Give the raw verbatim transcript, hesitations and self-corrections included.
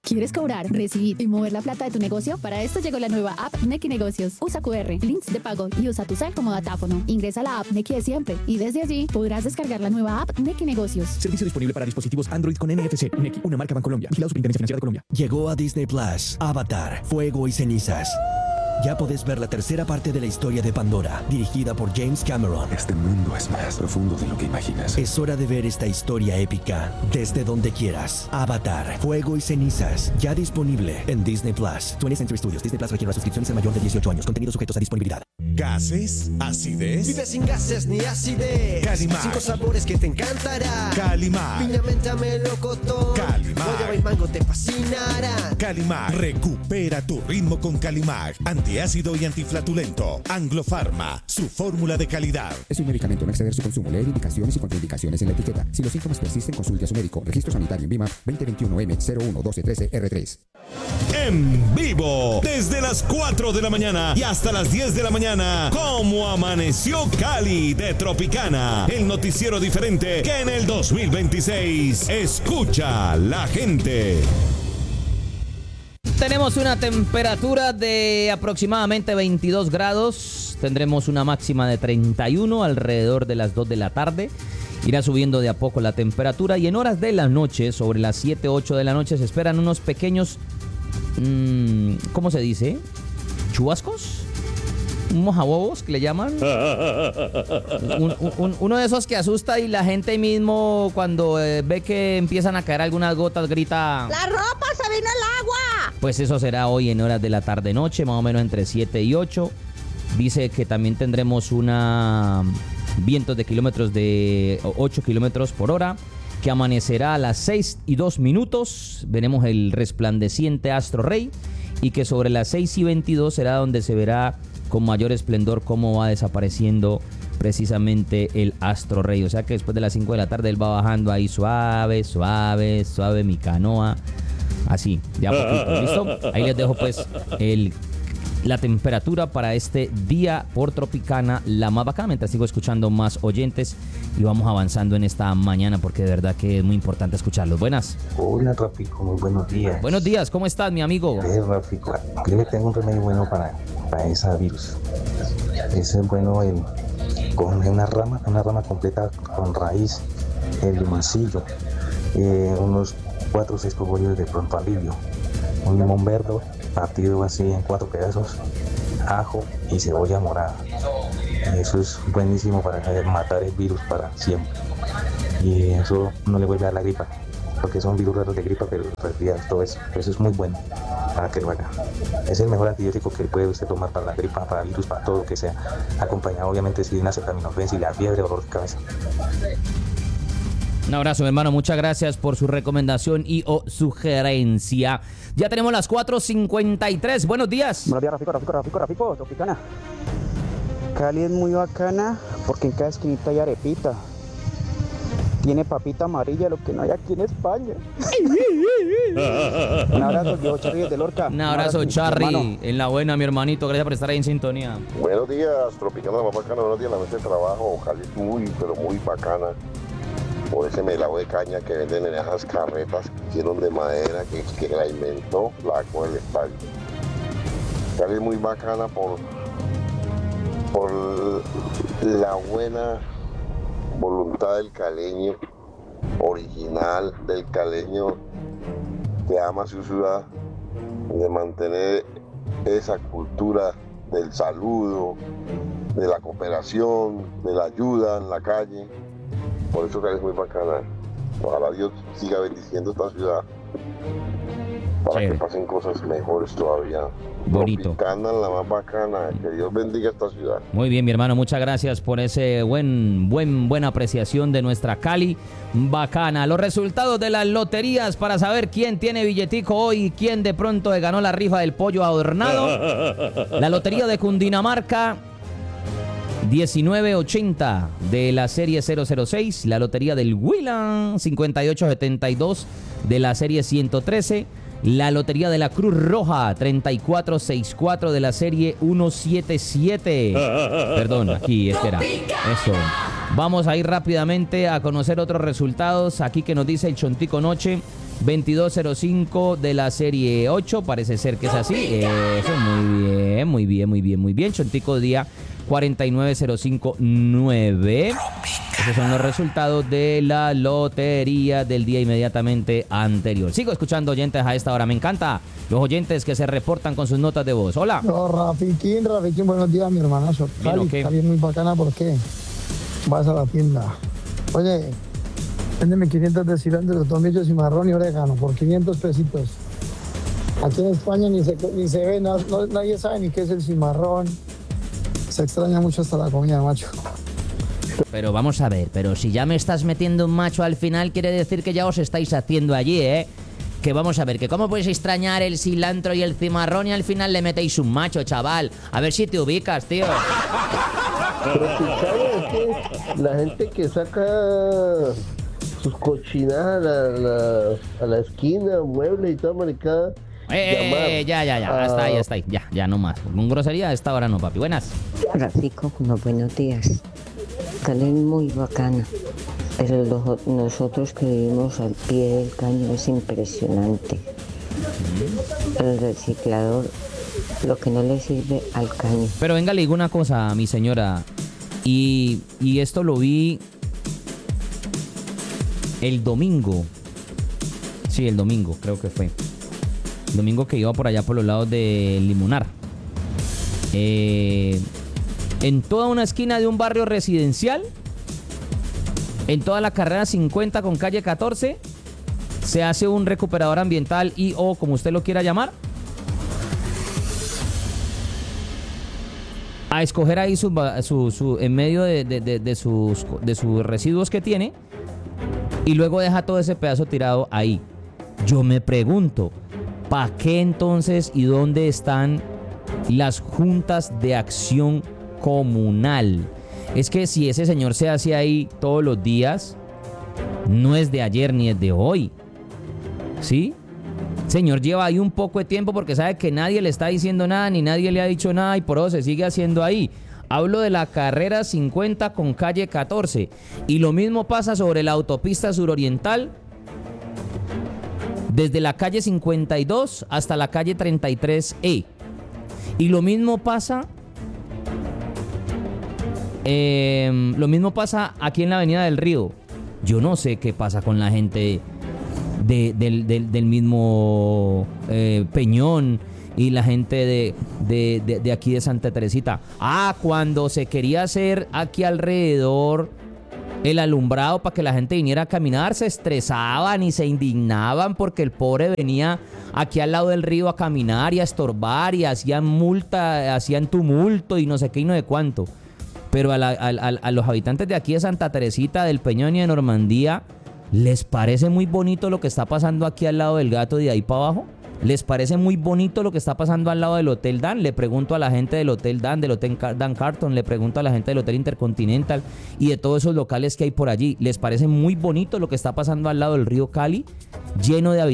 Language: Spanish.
¿Quieres cobrar, recibir y mover la plata de tu negocio? Para esto llegó la nueva app Nequi Negocios. Usa cu erre, links de pago y usa tu cel como datáfono. Ingresa a la app Nequi de siempre y desde allí podrás descargar la nueva app Nequi Negocios. Servicio disponible para dispositivos Android con N F C. Nequi, una marca Bancolombia. Vigilado Superintendencia Financiera de Colombia. Llegó a Disney Plus, Avatar, Fuego y Cenizas. Ya podés ver la tercera parte de la historia de Pandora, dirigida por James Cameron. Este mundo es más profundo de lo que imaginas. Es hora de ver esta historia épica desde donde quieras. Avatar, Fuego y Cenizas, ya disponible en Disney Plus. twentieth Century Studios. Disney Plus requiere las suscripciones de mayor de dieciocho años. Contenidos sujetos a disponibilidad. ¿Gases? ¿Acidez? Vive sin gases ni acidez. Calimar. Cinco sabores que te encantarán. Calimar. Piña, menta, melocotón. Calimar. Guayaba y mango te fascinarán. Calimar. Recupera tu ritmo con Calimar. Antiácido y antiflatulento. Anglo Pharma. Su fórmula de calidad. Es un medicamento, no exceder su consumo. Leer indicaciones y contraindicaciones en la etiqueta. Si los síntomas persisten, consulte a su médico. Registro sanitario en VIMA veinte veintiuno M cero uno doce trece R tres. En vivo. Desde las cuatro de la mañana y hasta las diez de la mañana. ¿Cómo amaneció Cali de Tropicana? El noticiero diferente que en el dos mil veintiséis escucha la gente. Tenemos una temperatura de aproximadamente veintidós grados. Tendremos una máxima de treinta y uno alrededor de las dos de la tarde. Irá subiendo de a poco la temperatura y en horas de la noche, sobre las siete, ocho de la noche, se esperan unos pequeños, mmm, ¿cómo se dice? ¿Chubascos? ¿Un mojahuevos que le llaman? un, un, uno de esos que asusta y la gente mismo cuando eh, ve que empiezan a caer algunas gotas grita... ¡La ropa se vino al agua! Pues eso será hoy en horas de la tarde-noche, más o menos entre siete y ocho. Dice que también tendremos una... vientos de kilómetros de ocho kilómetros por hora, que amanecerá a las seis y dos minutos, veremos el resplandeciente astro rey, y que sobre las seis y veintidós será donde se verá con mayor esplendor cómo va desapareciendo precisamente el astro rey. O sea que después de las cinco de la tarde él va bajando ahí suave, suave, suave mi canoa, así, de a poquito, ¿listo? Ahí les dejo pues el... la temperatura para este día por Tropicana, la más bacana, mientras sigo escuchando más oyentes y vamos avanzando en esta mañana porque de verdad que es muy importante escucharlos. Buenas. Hola, Rafico, muy buenos días. Buenos días, ¿cómo estás, mi amigo? Eh, Rafico, creo que tengo un remedio bueno para, para ese virus. Ese es bueno el coger una rama, una rama completa con raíz, el limoncillo, eh, unos cuatro o seis cogollos de pronto alivio, un limón verde partido así en cuatro pedazos, ajo y cebolla morada. Eso es buenísimo para matar el virus para siempre. Y eso no le vuelve a dar la gripa, porque son virus raros de gripa, pero resfriados, todo eso. Eso es muy bueno para que lo haga. Es el mejor antibiótico que puede usted tomar para la gripa, para virus, para todo lo que sea. Acompañado obviamente si de una acetaminofén, si la fiebre o dolor de cabeza. Un abrazo, mi hermano. Muchas gracias por su recomendación y o sugerencia. Ya tenemos las cuatro cincuenta y tres. Buenos días. Buenos días, Rafico, Rafico, Rafico, Rafico, Tropicana. Cali es muy bacana porque en cada esquinita hay arepita. Tiene papita amarilla, lo que no hay aquí en España. Un abrazo, yo, Charry, desde Lorca. Un abrazo, Charry. En la buena, mi hermanito. Gracias por estar ahí en sintonía. Buenos días, Tropicana, la más bacana. Buenos días, la mesa de trabajo. Cali es muy, pero muy bacana. Por ese melado de caña que venden en esas carretas que hicieron de madera, que, que la inventó la con el estadio. Cali es muy bacana por, por la buena voluntad del caleño, original del caleño que ama su ciudad, de mantener esa cultura del saludo, de la cooperación, de la ayuda en la calle. Por eso Cali es muy bacana. Ojalá Dios siga bendiciendo esta ciudad para sí, que pasen cosas mejores todavía. Bonito. Tropicana, la más bacana. Que Dios bendiga esta ciudad. Muy bien, mi hermano. Muchas gracias por ese buen, buen, buena apreciación de nuestra Cali bacana. Los resultados de las loterías para saber quién tiene billetico hoy y quién de pronto ganó la rifa del pollo adornado. La lotería de Cundinamarca, diecinueve ochenta de la serie cero cero seis, la lotería del Huila cincuenta y ocho setenta y dos de la serie ciento trece, la lotería de la Cruz Roja treinta y cuatro sesenta y cuatro de la serie ciento setenta y siete. Perdón, aquí este era. Eso. Vamos a ir rápidamente a conocer otros resultados aquí que nos dice el Chontico Noche. veintidós cero cinco de la serie ocho, parece ser que es así. Eso, muy bien, muy bien, muy bien, muy bien. Chontico Día cuarenta y nueve cero cinco nueve. Esos son los resultados de la lotería del día inmediatamente anterior. Sigo escuchando oyentes a esta hora. Me encanta los oyentes que se reportan con sus notas de voz. Hola. No, Rafiquín, Rafiquín, buenos días, mi hermanazo. Cali, okay. Cali es muy bacana porque vas a la tienda. Oye, véndeme quinientos de cilantro, tomillo, cimarrón y orégano por quinientos pesitos. Aquí en España ni se, ni se ve, no, no, nadie sabe ni qué es el cimarrón. Se extraña mucho hasta la comida, macho. Pero vamos a ver, pero si ya me estás metiendo un macho al final, quiere decir que ya os estáis haciendo allí, ¿eh? Que vamos a ver, que cómo podéis extrañar el cilantro y el cimarrón y al final le metéis un macho, chaval. A ver si te ubicas, tío. Pero es que la gente que saca sus cochinadas a la, la, a la esquina, mueble y toda maricada. Eh, eh, ya, ya, ya, hasta ahí, hasta ahí, ya, ya, no más. Con grosería a esta hora no, papi. Buenas. Rafico, unos buenos días. Cali es muy bacana, pero los, nosotros que vivimos al pie del caño es impresionante. El reciclador, lo que no le sirve al caño. Pero venga, le digo una cosa, mi señora, y, y esto lo vi el domingo. Sí, el domingo, creo que fue. El domingo que iba por allá por los lados de Limonar. Eh... En toda una esquina de un barrio residencial, en toda la carrera cincuenta con calle catorce, se hace un recuperador ambiental y o como usted lo quiera llamar, a escoger ahí su, su, su, en medio de, de, de, de, sus, de sus residuos que tiene y luego deja todo ese pedazo tirado ahí. Yo me pregunto, ¿para qué entonces y dónde están las juntas de acción comunal? Es que si ese señor se hace ahí todos los días, no es de ayer ni es de hoy, ¿sí? El señor lleva ahí un poco de tiempo porque sabe que nadie le está diciendo nada, ni nadie le ha dicho nada y por eso se sigue haciendo ahí. Hablo de la carrera cincuenta con calle catorce y lo mismo pasa sobre la autopista suroriental desde la calle cincuenta y dos hasta la calle treinta y tres E. Y lo mismo pasa Eh, lo mismo pasa aquí en la Avenida del Río. Yo no sé qué pasa con la gente de, de, de, del mismo eh, Peñón y la gente de, de, de, de aquí de Santa Teresita. Ah, cuando se quería hacer aquí alrededor el alumbrado para que la gente viniera a caminar, se estresaban y se indignaban porque el pobre venía aquí al lado del río a caminar y a estorbar y hacían multa, hacían tumulto y no sé qué y no sé cuánto. Pero a, la, a, a, a los habitantes de aquí de Santa Teresita, del Peñón y de Normandía, ¿les parece muy bonito lo que está pasando aquí al lado del Gato de ahí para abajo? ¿Les parece muy bonito lo que está pasando al lado del Hotel Dan? Le pregunto a la gente del Hotel Dan, del Hotel Dan Carton, le pregunto a la gente del Hotel Intercontinental y de todos esos locales que hay por allí. ¿Les parece muy bonito lo que está pasando al lado del río Cali, lleno de habitantes?